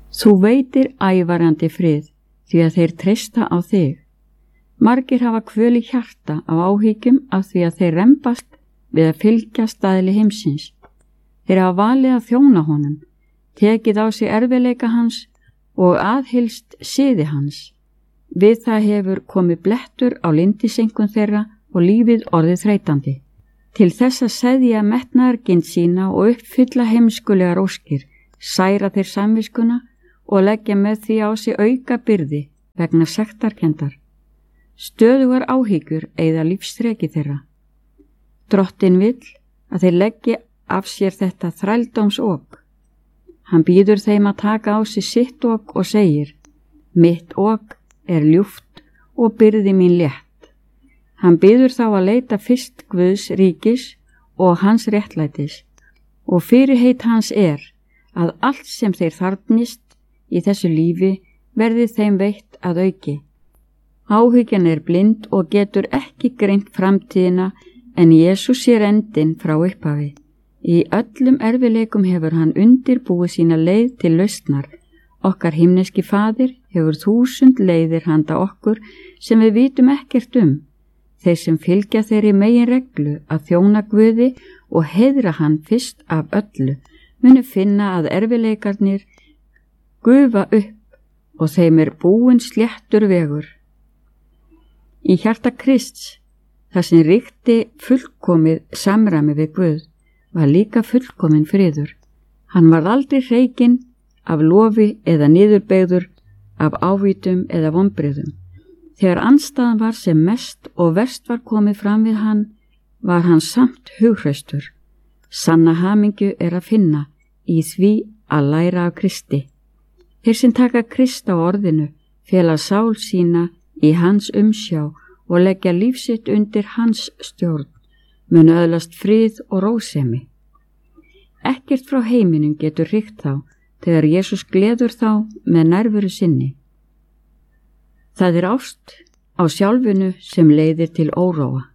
Þú veitir ævarandi frið því að þeir treysta á þig. Margir hafa kvöl í hjarta á áhyggjum af því að þeir rembast við að fylgja staðli heimsins. Þeir hafa valið að þjóna honum, tekið á sig erfiðleika hans og aðhylst siði hans. Við það hefur komið blettur á lindisenkun þeirra og lífið orðið þreytandi. Til þess að seðja metnaðargind sína og uppfylla heimskulegar óskir, særa þeir samviskuna og leggja með því á sig auka byrði vegna sektarkenndar. Stöðugar áhyggjur eyða lífsþreki þeirra. Drottinn vill að þeir leggji af sér þetta þrældómsok. Hann býður þeim að taka á sig sitt ok og segir: mitt ok er ljúft og byrði mín létt. Hann býður þá að leita fyrst Guðs ríkis og hans réttlætis og fyrirheit hans er að allt sem þeir þarfnist í þessu lífi verði þeim veitt að auki. Áhyggjan er blind og getur ekki greint framtíðina en Jesús sér endinn frá upphafi. Í öllum erfiðleikum hefur hann undirbúið sína leið til lausnar. Okkar himneski Faðir hefur 1000 leiðir handa okkur sem við vitum ekkert um. Þeir sem fylgja þeirri meginreglu að þjóna Guði og heiðra hann fyrst af öllu munu finna að erfiðleikarnir gufa upp og þeim er búinn sléttur vegur. Í hjarta Krists, þar sem ríkti fullkomið samræmi við Guð, var líka fullkomin friður. Hann varð aldrei hreykinn af lofi eða niðurbeygður af ávítum eða vonbrigðum. Þegar andstaðan var sem mest og verst var komið fram við hann, var hann samt hughraustur. Sanna hamingju er að finna í því að læra af Kristi. Þeir sem taka Krist á orðinu fela sál sína í hans umsjá og leggja lífsitt undir hans stjórn, mun öðlast frið og rósemi. Ekkert frá heiminum getur ríkt þá þegar Jesús gleður þá með nærveru sinni. Það er ást á sjálfinu sem leiðir til óróa.